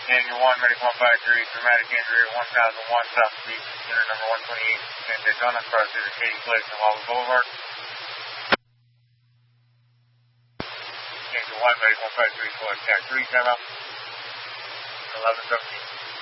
Angel 1, medic 153, traumatic injury at 1001 South Beach, unit number 128, and Daytona, cross through the Katy Place and Wallace Boulevard. Angel 1, medic 153, full attack 3, time out. 11:17.